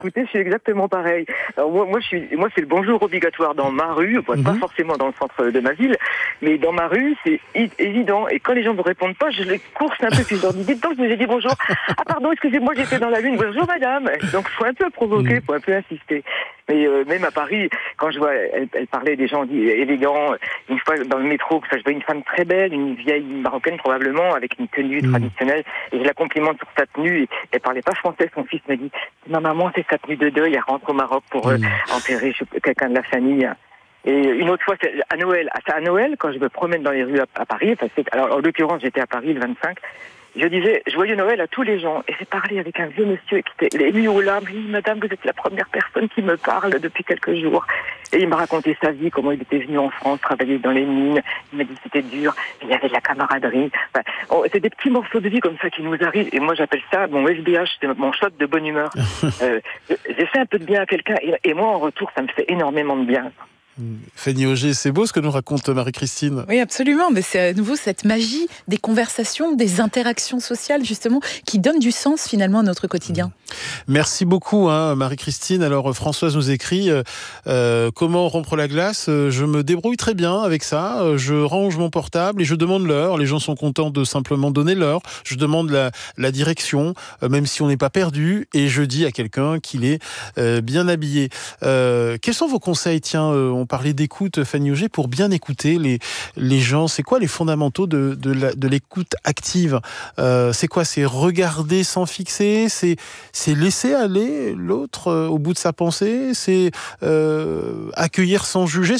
Écoutez, c'est exactement pareil. Alors moi, c'est le bonjour obligatoire dans ma rue, pas forcément dans le centre de ma ville, mais dans ma rue, c'est évident. Et quand les gens ne me répondent pas, je les course un peu, puis je leur dis, dites donc, je vous ai dit bonjour. Ah pardon, excusez-moi, j'étais dans la lune. Bonjour madame. Donc faut un peu provoquer, faut un peu insister. Mais même à Paris, quand je vois, elle parlait des gens élégants, une fois dans le métro, que je vois une femme très belle, une vieille marocaine probablement, avec une tenue traditionnelle, et je la complimente sur sa tenue, et elle parlait pas français, son fils m'a dit, ma maman, c'est sa tenue de deuil, elle rentre au Maroc pour enterrer quelqu'un de la famille. Et une autre fois, c'est à Noël, quand je me promène dans les rues à Paris, alors en l'occurrence, j'étais à Paris le 25, je disais joyeux Noël à tous les gens. Et j'ai parlé avec un vieux monsieur qui était ému aux larmes. Il dit, madame, vous êtes la première personne qui me parle depuis quelques jours. Et il m'a raconté sa vie, comment il était venu en France, travailler dans les mines. Il m'a dit que c'était dur. Il y avait de la camaraderie. Enfin, c'est des petits morceaux de vie comme ça qui nous arrivent. Et moi, j'appelle ça mon SBH, c'est mon shot de bonne humeur. J'ai fait un peu de bien à quelqu'un. Et moi, en retour, ça me fait énormément de bien. Fanny Auger, c'est beau ce que nous raconte Marie-Christine. Oui, absolument, mais c'est à nouveau cette magie des conversations, des interactions sociales justement, qui donnent du sens finalement à notre quotidien. Merci beaucoup Marie-Christine. Alors Françoise nous écrit comment rompre la glace. Je me débrouille très bien avec ça, je range mon portable et je demande l'heure. Les gens sont contents de simplement donner l'heure. Je demande la direction, même si on n'est pas perdu, et je dis à quelqu'un qu'il est bien habillé. Quels sont vos conseils? Tiens, on parlait d'écoute, Fanny Auger, pour bien écouter les gens. C'est quoi les fondamentaux de l'écoute active? C'est quoi? C'est regarder sans fixer? C'est laisser aller l'autre au bout de sa pensée? C'est accueillir sans juger?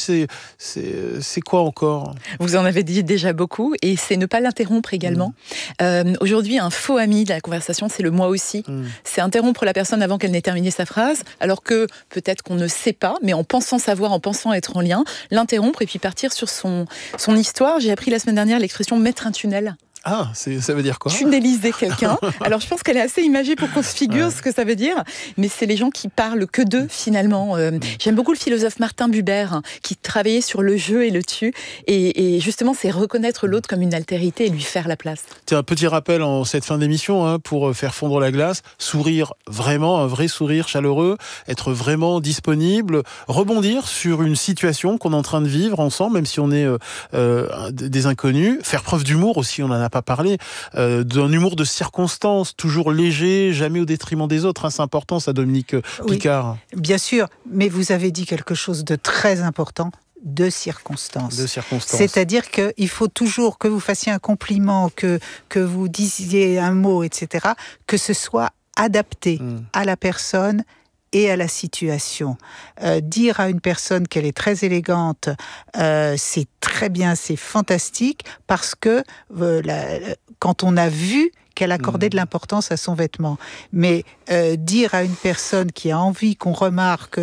C'est quoi encore? Vous en avez dit déjà beaucoup, et c'est ne pas l'interrompre également. Aujourd'hui, un faux ami de la conversation, c'est le moi aussi. C'est interrompre la personne avant qu'elle n'ait terminé sa phrase, alors que peut-être qu'on ne sait pas, mais en pensant savoir, en pensant être en lien, l'interrompre et puis partir sur son histoire. J'ai appris la semaine dernière l'expression mettre un tunnel. Ah, ça veut dire quoi? Tunneliser quelqu'un. Alors, je pense qu'elle est assez imagée pour qu'on se figure ce que ça veut dire. Mais c'est les gens qui parlent que d'eux, finalement. J'aime beaucoup le philosophe Martin Buber, qui travaillait sur le je et le tu. Et justement, c'est reconnaître l'autre comme une altérité et lui faire la place. Tiens, un petit rappel en cette fin d'émission, pour faire fondre la glace. Sourire vraiment, un vrai sourire chaleureux. Être vraiment disponible. Rebondir sur une situation qu'on est en train de vivre ensemble, même si on est des inconnus. Faire preuve d'humour aussi, on en a pas parlé, d'un humour de circonstance, toujours léger, jamais au détriment des autres. C'est important ça, Dominique Picard. Oui, bien sûr, mais vous avez dit quelque chose de très important. De circonstances. C'est-à-dire qu'il faut toujours que vous fassiez un compliment, que vous disiez un mot, etc., que ce soit adapté à la personne et à la situation. Dire à une personne qu'elle est très élégante, c'est très bien, c'est fantastique, parce que quand on a vu qu'elle accordait de l'importance à son vêtement. Mais dire à une personne qui a envie qu'on remarque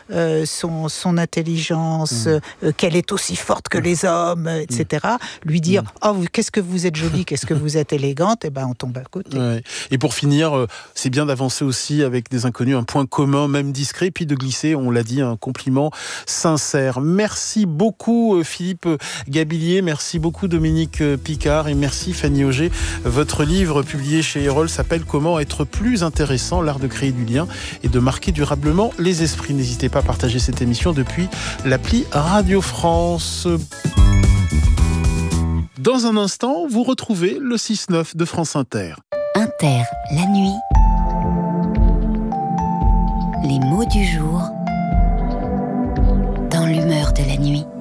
son intelligence, qu'elle est aussi forte que les hommes, etc., lui dire « Oh, qu'est-ce que vous êtes jolie, qu'est-ce que vous êtes élégante », on tombe à côté. Ouais. Et pour finir, c'est bien d'avancer aussi avec des inconnus, un point commun, même discret, puis de glisser, on l'a dit, un compliment sincère. Merci beaucoup Philippe Gabillier, merci beaucoup Dominique Picard, et merci Fanny Auger. Votre livre publié chez Erol s'appelle « Comment être plus intéressant, l'art de créer du lien et de marquer durablement les esprits ». N'hésitez pas à partager cette émission depuis l'appli Radio France. Dans un instant, vous retrouvez le 6-9 de France Inter. Inter, la nuit. Les mots du jour dans l'humeur de la nuit.